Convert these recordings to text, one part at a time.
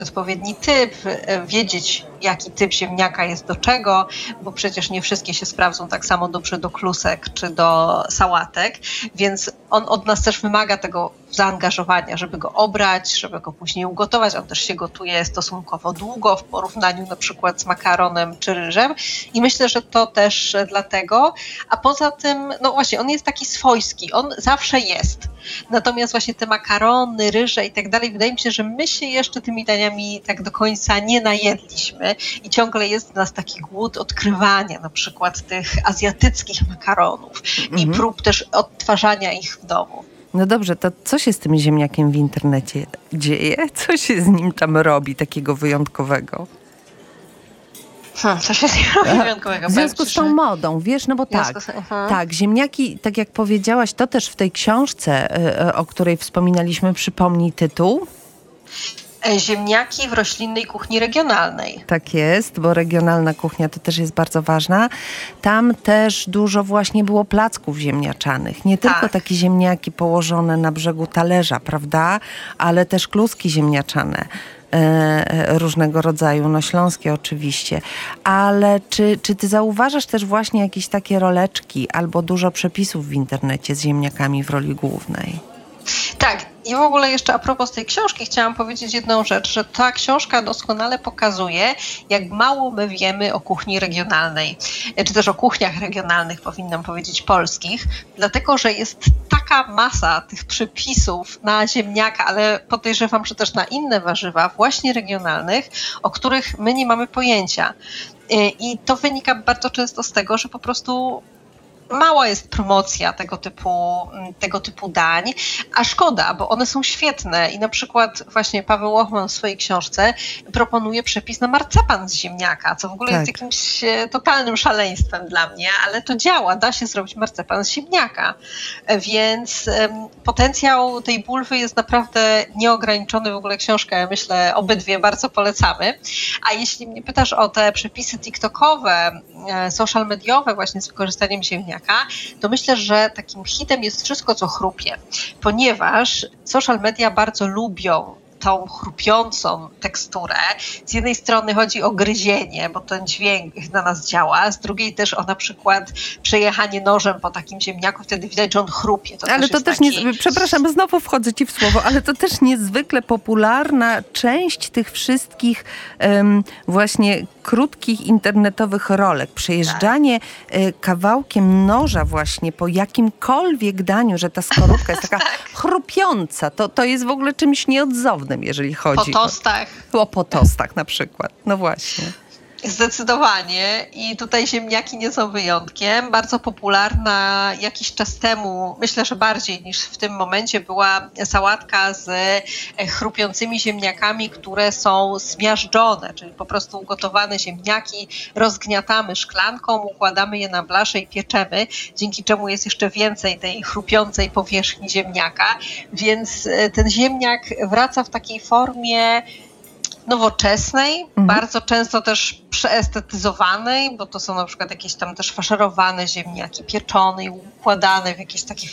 odpowiedni typ, wiedzieć, jaki typ ziemniaka jest do czego, bo przecież nie wszystkie się sprawdzą tak samo dobrze do klusek czy do sałatek, więc on od nas też wymaga tego zaangażowania, żeby go obrać, żeby go później ugotować. On też się gotuje stosunkowo długo w porównaniu na przykład z makaronem czy ryżem i myślę, że to też dlatego, a poza tym, no właśnie, on jest taki swojski, on zawsze jest. Natomiast właśnie te makarony, ryże i tak dalej, wydaje mi się, że my się jeszcze tymi daniami tak do końca nie najedliśmy i ciągle jest w nas taki głód odkrywania na przykład tych azjatyckich makaronów i prób też odtwarzania ich w domu. No dobrze, to co się z tym ziemniakiem w internecie dzieje? Co się z nim tam robi takiego wyjątkowego? Co się z nim robi wyjątkowego? W związku z tą modą, wiesz, no bo tak, ziemniaki, tak jak powiedziałaś, to też w tej książce, o której wspominaliśmy, przypomnij tytuł. Ziemniaki w roślinnej kuchni regionalnej. Tak jest, bo regionalna kuchnia to też jest bardzo ważna. Tam też dużo właśnie było placków ziemniaczanych. Nie tylko takie ziemniaki położone na brzegu talerza, prawda? Ale też kluski ziemniaczane. Różnego rodzaju, no śląskie oczywiście. Ale czy ty zauważasz też właśnie jakieś takie roleczki albo dużo przepisów w internecie z ziemniakami w roli głównej? Tak, i w ogóle jeszcze a propos tej książki chciałam powiedzieć jedną rzecz, że ta książka doskonale pokazuje, jak mało my wiemy o kuchni regionalnej, czy też o kuchniach regionalnych, powinnam powiedzieć, polskich, dlatego, że jest taka masa tych przepisów na ziemniaka, ale podejrzewam, że też na inne warzywa, właśnie regionalnych, o których my nie mamy pojęcia. I to wynika bardzo często z tego, że po prostu mała jest promocja tego typu dań, a szkoda, bo one są świetne i na przykład właśnie Paweł Ochman w swojej książce proponuje przepis na marcepan z ziemniaka, co w ogóle jest jakimś totalnym szaleństwem dla mnie, ale to działa, da się zrobić marcepan z ziemniaka, więc potencjał tej bulwy jest naprawdę nieograniczony, w ogóle książkę, myślę, obydwie bardzo polecamy, a jeśli mnie pytasz o te przepisy tiktokowe, social mediowe właśnie z wykorzystaniem ziemniaka, to myślę, że takim hitem jest wszystko, co chrupie, ponieważ social media bardzo lubią tą chrupiącą teksturę. Z jednej strony chodzi o gryzienie, bo ten dźwięk na nas działa, z drugiej też o na przykład przejechanie nożem po takim ziemniaku, wtedy widać, że on chrupie. Ale to też przepraszam, znowu wchodzę ci w słowo, ale to też niezwykle popularna część tych wszystkich właśnie krótkich internetowych rolek. Przejeżdżanie kawałkiem noża właśnie po jakimkolwiek daniu, że ta skorupka jest taka chrupiąca. To jest w ogóle czymś nieodzownym, jeżeli chodzi po tostach. Po tostach na przykład. No właśnie. Zdecydowanie i tutaj ziemniaki nie są wyjątkiem. Bardzo popularna jakiś czas temu, myślę, że bardziej niż w tym momencie, była sałatka z chrupiącymi ziemniakami, które są zmiażdżone, czyli po prostu ugotowane ziemniaki rozgniatamy szklanką, układamy je na blaszę i pieczemy, dzięki czemu jest jeszcze więcej tej chrupiącej powierzchni ziemniaka, więc ten ziemniak wraca w takiej formie nowoczesnej, bardzo często też przeestetyzowanej, bo to są na przykład jakieś tam też faszerowane ziemniaki, pieczone i układane w jakieś takie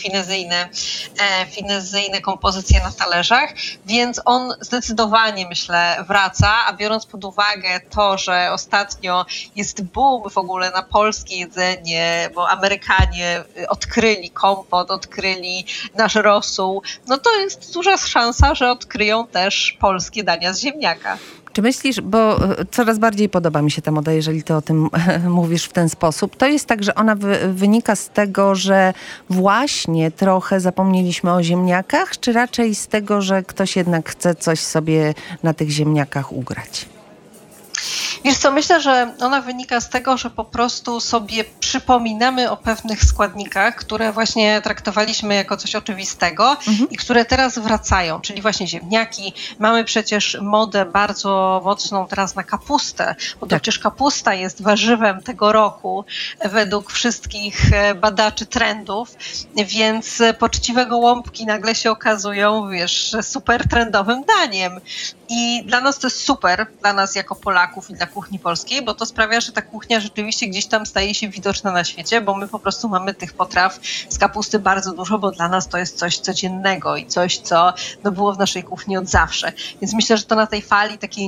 finezyjne kompozycje na talerzach, więc on zdecydowanie, myślę, wraca, a biorąc pod uwagę to, że ostatnio jest boom w ogóle na polskie jedzenie, bo Amerykanie odkryli kompot, odkryli nasz rosół, no to jest duża szansa, że odkryją też polskie dania z ziemniaka. Czy myślisz, bo coraz bardziej podoba mi się ta moda, jeżeli ty o tym mówisz w ten sposób, to jest tak, że ona wynika z tego, że właśnie trochę zapomnieliśmy o ziemniakach, czy raczej z tego, że ktoś jednak chce coś sobie na tych ziemniakach ugrać? Wiesz co, myślę, że ona wynika z tego, że po prostu sobie przypominamy o pewnych składnikach, które właśnie traktowaliśmy jako coś oczywistego i które teraz wracają, czyli właśnie ziemniaki. Mamy przecież modę bardzo mocną teraz na kapustę, bo to przecież kapusta jest warzywem tego roku według wszystkich badaczy trendów, więc poczciwe gołąbki nagle się okazują, wiesz, super trendowym daniem. I dla nas to jest super, dla nas jako Polaków i dla kuchni polskiej, bo to sprawia, że ta kuchnia rzeczywiście gdzieś tam staje się egzotyczne na świecie, bo my po prostu mamy tych potraw z kapusty bardzo dużo, bo dla nas to jest coś codziennego i coś, co było w naszej kuchni od zawsze. Więc myślę, że to na tej fali takiej